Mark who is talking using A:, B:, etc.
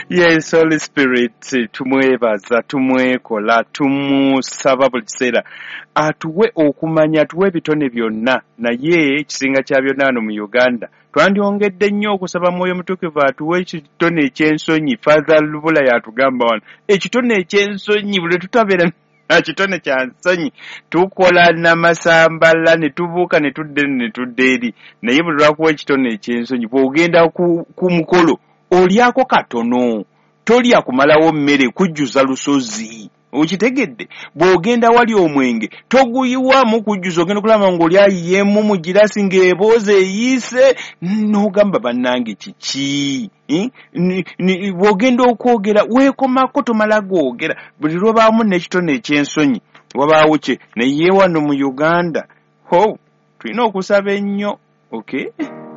A: Yes, Holy Spirit, tumwebaza, tumwekola, tumusaba buli kiseera atuwe okumanya, atuwe ebitone byonna, naye ekisinga kya byonna wano mu Uganda twandyongedde nnyo okusaba Mwoyo Mutukuvu atuwe ekitone eky'ensonyi. Father Lubula yatugamba wano ekitone eky'ensonyi, buli tutabeera kitone kya nsonyi tukola namasambala ne tubuuka ne tudda eri, naye buli lwakuwa ekitone eky'ensonyi bw'ogenda ku mukolo olyako katono, tolya kumalawo mmere kujjuza lusozi. Okitegedde? Bw'ogenda wali omwenge toguyiwamu kujjuza, ogenda kulaba ng'oli ayiyeemu mu girasi ng'ebooza eyiise, n'ogamba bannange kiki? Bw'ogenda okwogera weekomako tomala googera, buli lwobaamu n'ekitone eky'ensonyi wabaawo kye. Naye wano mu Uganda tulina okusaba ennyo, okay?